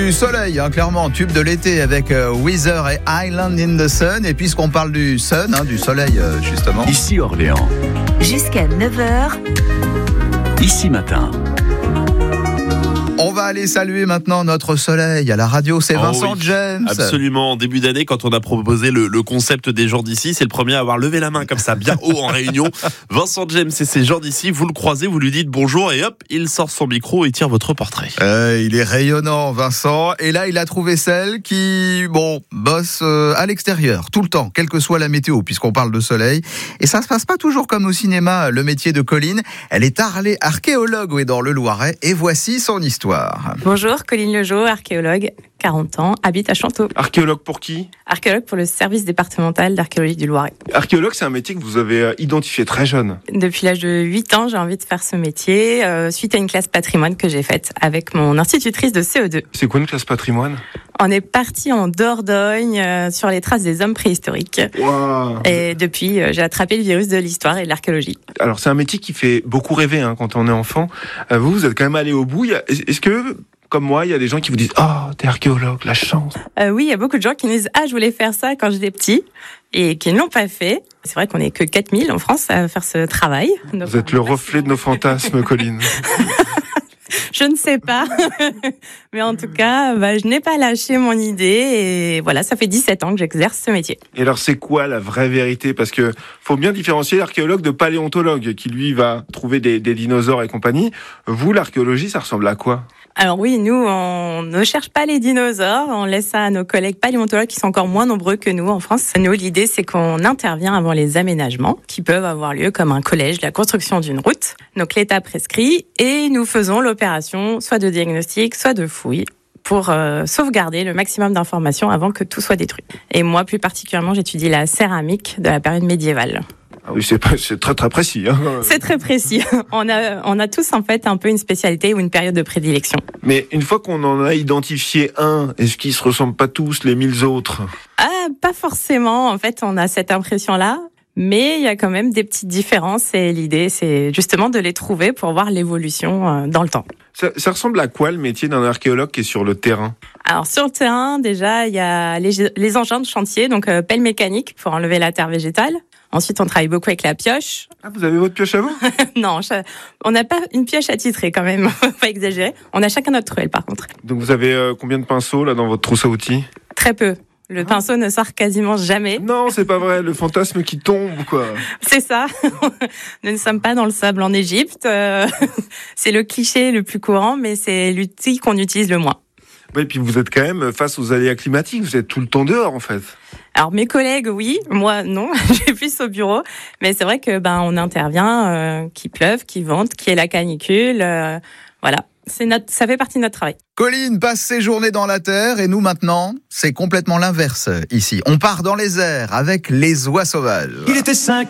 Du soleil, clairement, tube de l'été avec Weezer et Island in the Sun. Et puisqu'on parle du sun, du soleil justement. Ici Orléans. Jusqu'à 9h. Ici Matin. On va aller saluer maintenant notre soleil à la radio, c'est Vincent James. Absolument, en début d'année, quand on a proposé le concept des gens d'ici, c'est le premier à avoir levé la main comme ça, bien haut en réunion. Vincent James et ces gens d'ici, vous le croisez, vous lui dites bonjour et hop, il sort son micro et tire votre portrait. Il est rayonnant, Vincent. Et là, il a trouvé celle qui, bosse à l'extérieur, tout le temps, quelle que soit la météo, puisqu'on parle de soleil. Et ça se passe pas toujours comme au cinéma, le métier de Colline. Elle est archéologue dans le Loiret, et voici son histoire. Bonjour, Colline Lejeau, archéologue, 40 ans, habite à Chanteau. Archéologue pour qui ? Archéologue pour le service départemental d'archéologie du Loiret. Archéologue, c'est un métier que vous avez identifié très jeune. Depuis l'âge de 8 ans, j'ai envie de faire ce métier, suite à une classe patrimoine que j'ai faite avec mon institutrice de CE2. C'est quoi une classe patrimoine ? On est parti en Dordogne sur les traces des hommes préhistoriques. Wow. Et depuis, j'ai attrapé le virus de l'histoire et de l'archéologie. Alors, c'est un métier qui fait beaucoup rêver quand on est enfant. Vous êtes quand même allé au bout. Est-ce que, comme moi, il y a des gens qui vous disent « Oh, t'es archéologue, la chance !» Oui, il y a beaucoup de gens qui nous disent « Ah, je voulais faire ça quand j'étais petit » et qui ne l'ont pas fait. C'est vrai qu'on n'est que 4000 en France à faire ce travail. Donc, vous êtes le reflet de nos fantasmes, Colline. Je ne sais pas, mais en tout cas, je n'ai pas lâché mon idée et voilà, ça fait 17 ans que j'exerce ce métier. Et alors, c'est quoi la vraie vérité ? Parce que faut bien différencier l'archéologue de paléontologue, qui lui va trouver des dinosaures et compagnie. Vous, l'archéologie, ça ressemble à quoi ? Alors oui, nous, on ne cherche pas les dinosaures, on laisse ça à nos collègues paléontologues qui sont encore moins nombreux que nous en France. Nous, l'idée, c'est qu'on intervient avant les aménagements qui peuvent avoir lieu, comme un collège, la construction d'une route. Donc l'État prescrit et nous faisons l'opération soit de diagnostic, soit de fouille pour sauvegarder le maximum d'informations avant que tout soit détruit. Et moi, plus particulièrement, j'étudie la céramique de la période médiévale. Ah oui, c'est très très précis. C'est très précis. On a tous en fait un peu une spécialité ou une période de prédilection. Mais une fois qu'on en a identifié un, est-ce qu'ils se ressemblent pas tous les 1000 autres ? Pas forcément. En fait, on a cette impression-là. Mais il y a quand même des petites différences et l'idée, c'est justement de les trouver pour voir l'évolution dans le temps. Ça ressemble à quoi le métier d'un archéologue qui est sur le terrain ? Alors sur le terrain, déjà, il y a les engins de chantier, donc pelle mécanique pour enlever la terre végétale. Ensuite, on travaille beaucoup avec la pioche. Ah, vous avez votre pioche à vous ? Non, on n'a pas une pioche attitrée quand même, faut pas exagérer. On a chacun notre truelle par contre. Donc vous avez combien de pinceaux là dans votre trousse à outils ? Très peu. Le pinceau ne sort quasiment jamais. Non, c'est pas vrai, le fantasme qui tombe, quoi. C'est ça. Nous ne sommes pas dans le sable en Égypte. C'est le cliché le plus courant, mais c'est l'outil qu'on utilise le moins. Oui, et puis vous êtes quand même face aux aléas climatiques, vous êtes tout le temps dehors, en fait. Alors mes collègues, oui, moi non, j'ai plus au bureau, mais c'est vrai que on intervient, qu'il pleuve, qu'il vente, qu'il y ait la canicule, voilà. Ça fait partie de notre travail. Colline passe ses journées dans la terre et nous maintenant, c'est complètement l'inverse ici. On part dans les airs avec les oies sauvages. Il était 5